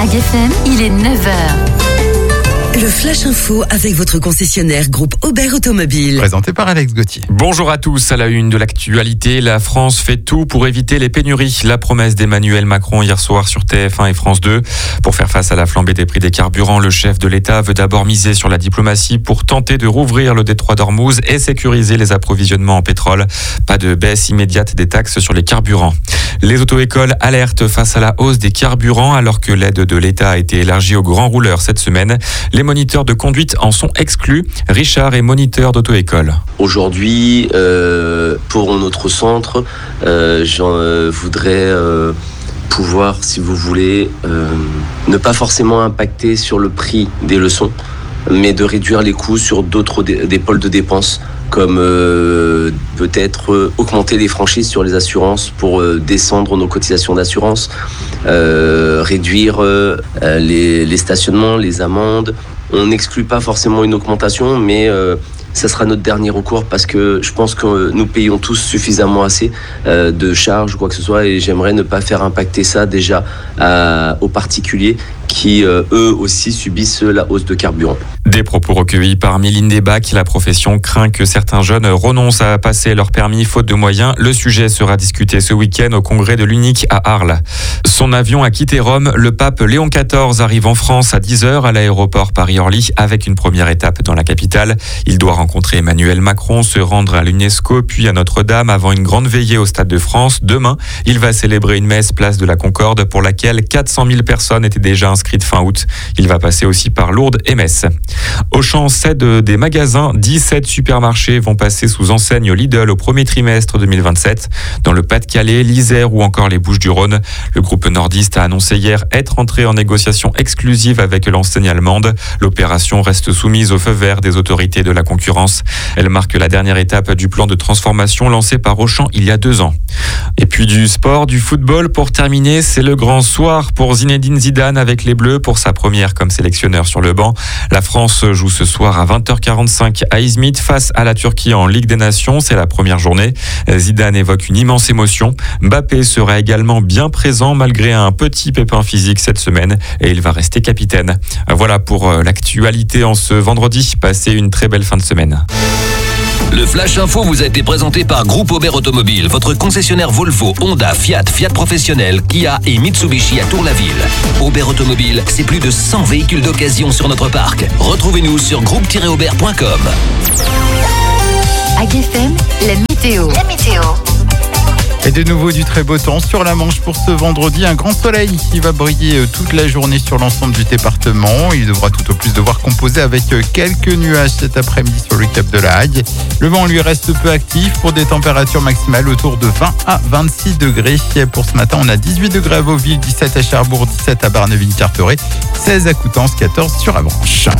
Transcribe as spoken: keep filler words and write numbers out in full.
G F M, il est neuf heures. Le Flash Info avec votre concessionnaire groupe Aubert Automobile. Présenté par Alex Gauthier. Bonjour à tous. À la une de l'actualité, la France fait tout pour éviter les pénuries. La promesse d'Emmanuel Macron hier soir sur T F un et France deux. Pour faire face à la flambée des prix des carburants, le chef de l'État veut d'abord miser sur la diplomatie pour tenter de rouvrir le détroit d'Ormuz et sécuriser les approvisionnements en pétrole. Pas de baisse immédiate des taxes sur les carburants. Les auto-écoles alertent face à la hausse des carburants alors que l'aide de l'État a été élargie aux grands rouleurs cette semaine. Les moniteurs de conduite en sont exclus. Richard est moniteur d'auto-école. Aujourd'hui, euh, pour notre centre, euh, j'en euh, voudrais euh, pouvoir, si vous voulez, euh, ne pas forcément impacter sur le prix des leçons, mais de réduire les coûts sur d'autres dé- des pôles de dépenses, comme euh, peut-être euh, augmenter les franchises sur les assurances pour euh, descendre nos cotisations d'assurance, euh, réduire euh, les, les stationnements, les amendes. On n'exclut pas forcément une augmentation, mais euh, ça sera notre dernier recours parce que je pense que nous payons tous suffisamment assez euh, de charges ou quoi que ce soit, et j'aimerais ne pas faire impacter ça déjà à, aux particuliers qui, euh, eux aussi, subissent la hausse de carburant. Des propos recueillis par Méline Desbacs. La profession craint que certains jeunes renoncent à passer leur permis faute de moyens. Le sujet sera discuté ce week-end au congrès de l'Unique à Arles. Son avion a quitté Rome. Le pape Léon quatorze arrive en France à dix heures à l'aéroport Paris-Orly avec une première étape dans la capitale. Il doit rencontrer Emmanuel Macron, se rendre à l'UNESCO puis à Notre-Dame avant une grande veillée au Stade de France. Demain, il va célébrer une messe place de la Concorde pour laquelle quatre cent mille personnes étaient déjà inscrites fin août. Il va passer aussi par Lourdes et Metz. Auchan cède des magasins. dix-sept supermarchés vont passer sous enseigne Lidl au premier trimestre deux mille vingt-sept. Dans le Pas-de-Calais, l'Isère ou encore les Bouches-du-Rhône. Le groupe nordiste a annoncé hier être entré en négociation exclusive avec l'enseigne allemande. L'opération reste soumise au feu vert des autorités de la concurrence. Elle marque la dernière étape du plan de transformation lancé par Auchan il y a deux ans. Et puis du sport, du football pour terminer, c'est le grand soir pour Zinedine Zidane avec les Bleus pour sa première comme sélectionneur sur le banc. La France joue ce soir à vingt heures quarante-cinq à Izmit face à la Turquie en Ligue des Nations. C'est la première journée. Zidane évoque une immense émotion. Mbappé sera également bien présent malgré un petit pépin physique cette semaine et il va rester capitaine. Voilà pour l'actualité en ce vendredi. Passez une très belle fin de semaine. Le Flash Info vous a été présenté par Groupe Aubert Automobile, votre concessionnaire Volvo, Honda, Fiat, Fiat Professionnel, Kia et Mitsubishi à Tour-la-Ville. Aubert Automobile, c'est plus de cent véhicules d'occasion sur notre parc. Retrouvez-nous sur groupe tiret aubert point com. A G F M, la météo. La météo. Et de nouveau du très beau temps sur la Manche pour ce vendredi. Un grand soleil qui va briller toute la journée sur l'ensemble du département. Il devra tout au plus devoir composer avec quelques nuages cet après-midi sur le cap de la Hague. Le vent lui reste peu actif pour des températures maximales autour de vingt à vingt-six degrés. Pour ce matin, on a dix-huit degrés à Beauville, dix-sept à Cherbourg, dix-sept à Barneville-Carteret, seize à Coutances, quatorze sur Avranches.